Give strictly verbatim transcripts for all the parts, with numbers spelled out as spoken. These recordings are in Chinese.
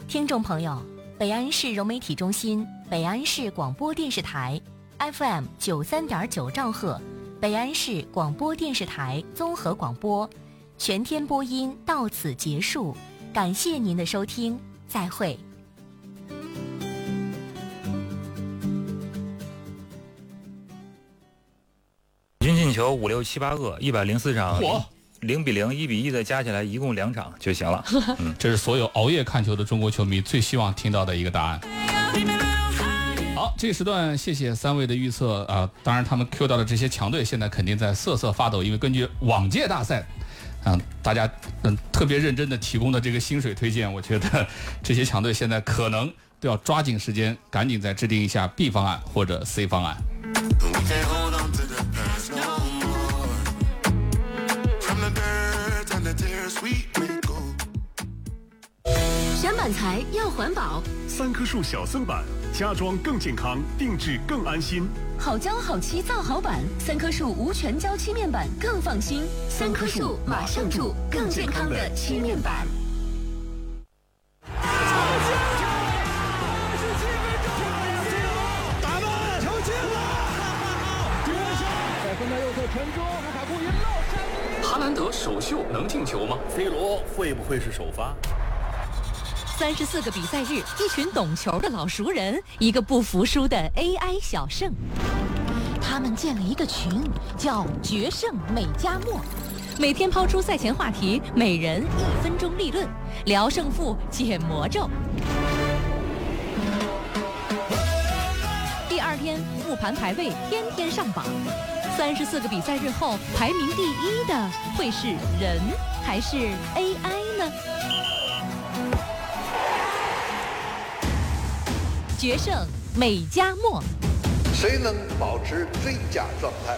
听众朋友，北安市融媒体中心、北安市广播电视台 F M 九三点九兆赫，北安市广播电视台综合广播，全天播音到此结束，感谢您的收听，再会。 均进球五六七八个，一百零四场。零比零、一比一的加起来，一共两场就行了。 嗯，这是所有熬夜看球的中国球迷最希望听到的一个答案。好，这个时段谢谢三位的预测啊、呃，当然他们 Q 到的这些强队现在肯定在瑟瑟发抖，因为根据往届大赛，啊、呃，大家嗯特别认真的提供的这个薪水推荐，我觉得这些强队现在可能都要抓紧时间，赶紧再制定一下 B 方案或者 C 方案。 选板材要环保， 三棵树小僧板，家装更健康，定制更安心。 好胶好漆造好板，三棵树无全胶漆面板更放心。三棵树马上住更健康的漆面板。 打门，球进了！在分在右侧传中，卢卡库一落山。 哈兰德首秀能进球吗 ？C 罗会不会是首发？ 三十四个比赛日，一群懂球的老熟人，一个不服输的 A I 小胜。他们建了一个群，叫“决胜美加墨”，每天抛出赛前话题，每人一分钟立论，聊胜负，解魔咒。第二天复盘排位，天天上榜。三十四个比赛日后，排名第一的会是人还是 A I 呢？决胜美加墨， 谁能保持最佳状态？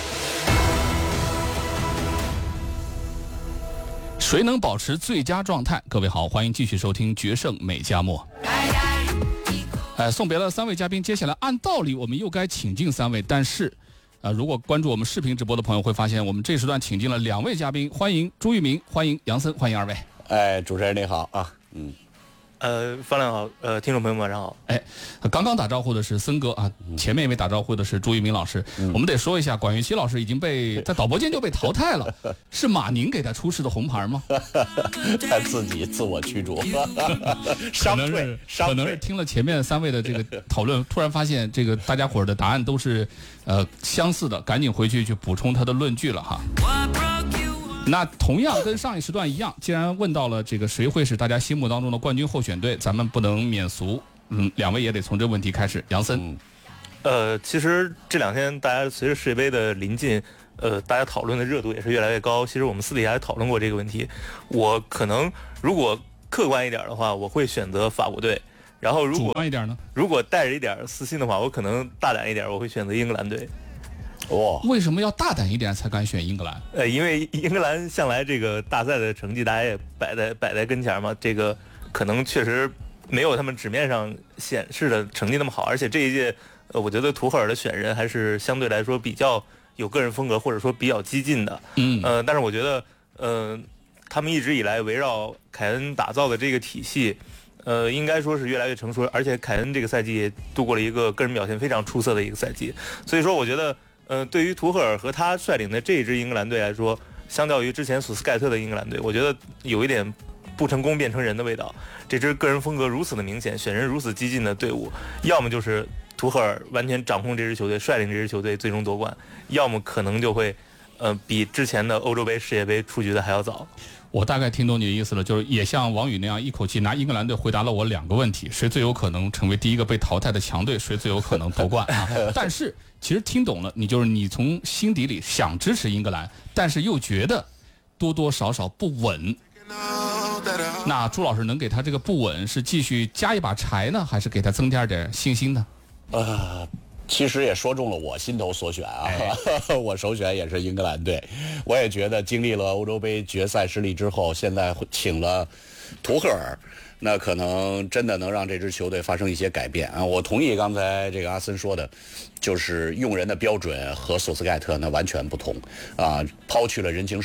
谁能保持最佳状态？各位好，欢迎继续收听决胜美加墨。哎，送别了三位嘉宾，接下来按道理我们又该请进三位，但是，呃，如果关注我们视频直播的朋友会发现，我们这时段请进了两位嘉宾，欢迎朱玉明，欢迎杨森，欢迎二位。 哎，主持人你好啊，嗯。 呃，方亮好，呃，听众朋友们晚上好。 哎，刚刚打招呼的是森哥啊，前面一位打招呼的是朱一鸣老师。嗯、我们得说一下，管玉琪老师已经被在导播间就被淘汰了，是马宁给他出示的红牌吗？ 他自己自我驱逐， 可能是可能是听了前面三位的这个讨论，突然发现这个大家伙的答案都是呃相似的，赶紧回去去补充他的论据了哈。那同样跟上一时段一样，既然问到了这个谁会是大家心目当中的冠军候选队，咱们不能免俗，嗯，两位也得从这问题开始。杨森， 嗯、呃，其实这两天大家随着世界杯的临近，呃，大家讨论的热度也是越来越高。其实我们私底下也讨论过这个问题。我可能如果客观一点的话，我会选择法国队。然后如果主观一点呢？ 如果带着一点私心的话，我可能大胆一点，我会选择英格兰队。 哦，为什么要大胆一点才敢选英格兰？ 呃，因为英格兰向来这个大赛的成绩大家也摆在摆在跟前嘛，这个可能确实没有他们纸面上显示的成绩那么好，而且这一届，呃，我觉得图赫尔的选人还是相对来说比较有个人风格，或者说比较激进的。 嗯， 呃，但是我觉得，呃，他们一直以来围绕凯恩打造的这个体系，呃，应该说是越来越成熟，而且凯恩这个赛季也度过了一个个人表现非常出色的一个赛季，所以说我觉得。呃，对于图赫尔和他率领的这一支英格兰队来说，相较于之前索斯盖特的英格兰队，我觉得有一点不成功变成人的味道。这支个人风格如此的明显，选人如此激进的队伍，要么就是图赫尔完全掌控这支球队，率领这支球队最终夺冠，要么可能就会，呃，比之前的欧洲杯、世界杯出局的还要早。 我大概听懂你的意思了，就是也像王宇那样一口气拿英格兰队回答了我两个问题：谁最有可能成为第一个被淘汰的强队，谁最有可能夺冠啊？但是其实听懂了，你就是你从心底里想支持英格兰，但是又觉得多多少少不稳。那朱老师能给他这个不稳是继续加一把柴呢，还是给他增加点信心呢？ 呃。其实也说中了我心头所选啊，哎、我首选也是英格兰队。我也觉得经历了欧洲杯决赛失利之后，现在请了图赫尔，那可能真的能让这支球队发生一些改变啊。我同意刚才这个阿森说的，就是用人的标准和索斯盖特那完全不同啊，抛去了人情世故，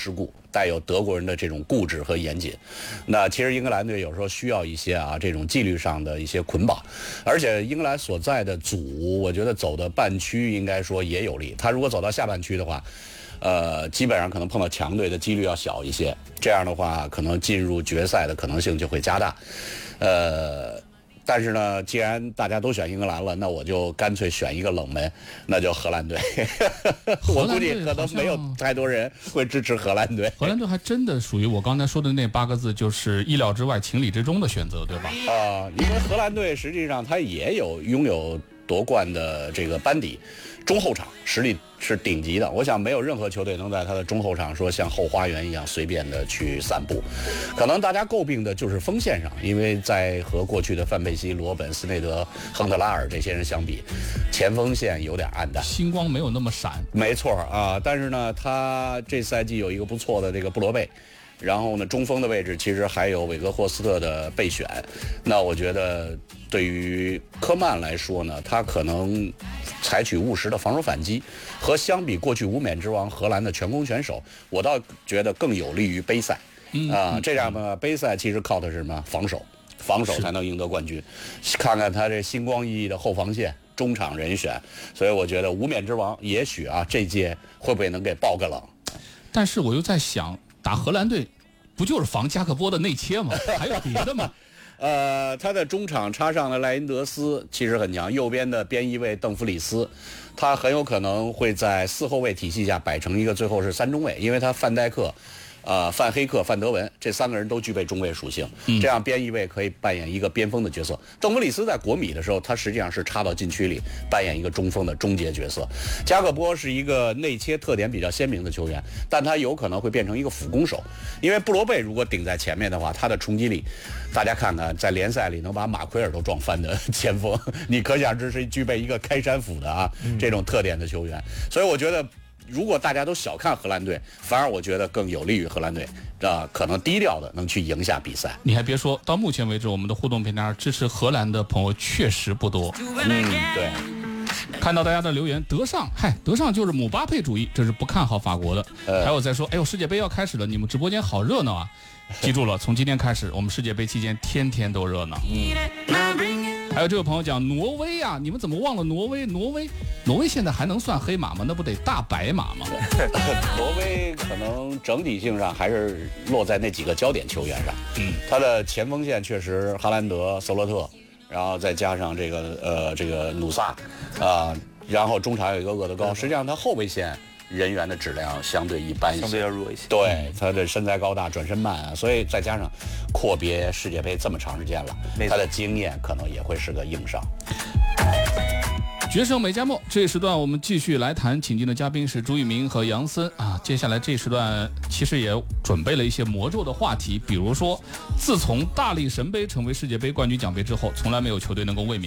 带有德国人的这种固执和严谨。那其实英格兰队有时候需要一些啊这种纪律上的一些捆绑，而且英格兰所在的组，我觉得走的半区应该说也有利。他如果走到下半区的话，呃，基本上可能碰到强队的几率要小一些，这样的话可能进入决赛的可能性就会加大。呃。但是呢，既然大家都选英格兰了，那我就干脆选一个冷门，那就荷兰队。我估计可能没有太多人会支持荷兰队。 荷兰队还真的属于我刚才说的那八个字，就是意料之外、情理之中的选择，对吧？ 啊、呃，因为荷兰队实际上他也有拥有夺冠的这个班底，中后场实力是顶级的。我想没有任何球队能在他的中后场说像后花园一样随便的去散步。可能大家诟病的就是锋线上，因为在和过去的范佩西、罗本、斯内德、亨特拉尔这些人相比，前锋线有点暗淡， 星光没有那么闪。 没错啊，但是呢，他这赛季有一个不错的这个布罗贝。然后呢，中锋的位置其实还有韦格霍斯特的备选。那我觉得对于科曼来说呢，他可能采取务实的防守反击，和相比过去无冕之王荷兰的全攻选手，我倒觉得更有利于杯赛。 嗯啊，这样呢，杯赛其实靠的是什么？防守，防守才能赢得冠军。看看他这星光熠熠的后防线。中场人选，所以我觉得无冕之王也许啊这届会不会能给爆个冷？ 但是我又在想，打荷兰队不就是防加克波的内切吗？还有别的吗？ 呃，他的中场插上了赖因德斯，其实很强。右边的边翼卫邓弗里斯，他很有可能会在四后卫体系下摆成一个最后是三中卫，因为他范戴克。呃，范黑克、范德文这三个人都具备中卫属性，这样边翼卫可以扮演一个边锋的角色。邓弗里斯在国米的时候，他实际上是插到禁区里扮演一个中锋的终结角色。加克波是一个内切特点比较鲜明的球员，但他有可能会变成一个辅攻手，因为布罗贝如果顶在前面的话，他的冲击力，大家看看在联赛里能把马奎尔都撞翻的前锋，你可想这是具备一个开山斧的啊这种特点的球员，所以我觉得。如果大家都小看荷兰队，反而我觉得更有利于荷兰队，啊，可能低调的能去赢下比赛。 你还别说，到目前为止，我们的互动平台上支持荷兰的朋友确实不多。 嗯，对。 看到大家的留言，德尚，嗨，德尚就是姆巴佩主义，这是不看好法国的。呃、还有在说，哎呦，世界杯要开始了，你们直播间好热闹啊！记住了，从今天开始，我们世界杯期间天天都热闹。嗯。还有这位朋友讲挪威啊，你们怎么忘了挪威？挪威，挪威现在还能算黑马吗？那不得大白马吗？ 挪威可能整体性上还是落在那几个焦点球员上。嗯，他的前锋线确实哈兰德、索洛特，然后再加上这个呃这个努萨，啊、呃，然后中场有一个厄德高，实际上他后卫线。人员的质量相对一般一些， 相对要弱一些。 对，他的身材高大，转身慢啊，所以再加上阔别世界杯这么长时间了，他的经验可能也会是个硬伤。 决胜美加墨这一时段，我们继续来谈，请进的嘉宾是朱一鸣和杨森啊。接下来这一时段其实也准备了一些魔咒的话题，比如说，自从大力神杯成为世界杯冠军奖杯之后，从来没有球队能够卫冕。